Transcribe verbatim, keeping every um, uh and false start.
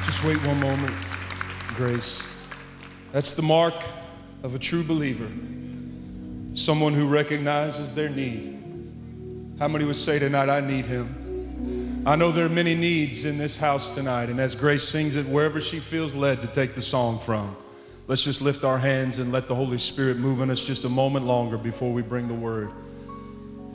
Just wait one moment, Grace. That's the mark of a true believer. Someone who recognizes their need. How many would say tonight, I need him? I know there are many needs in this house tonight, and as Grace sings it, wherever she feels led to take the song from, let's just lift our hands and let the Holy Spirit move in us just a moment longer before we bring the word.